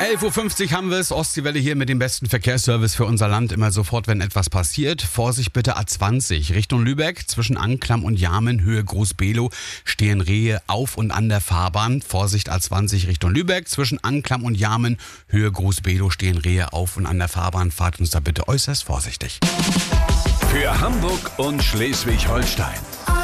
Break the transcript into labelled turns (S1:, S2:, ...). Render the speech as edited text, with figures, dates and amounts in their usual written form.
S1: 11.50 Uhr haben wir es. Ostseewelle hier mit dem besten Verkehrsservice für unser Land. Immer sofort, wenn etwas passiert. Vorsicht bitte A20 Richtung Lübeck. Zwischen Anklam und Jarmen, Höhe Groß-Below, stehen Rehe auf und an der Fahrbahn. Vorsicht A20 Richtung Lübeck. Zwischen Anklam und Jarmen, Höhe Groß-Below, stehen Rehe auf und an der Fahrbahn. Fahrt uns da bitte äußerst vorsichtig.
S2: Für Hamburg und Schleswig-Holstein.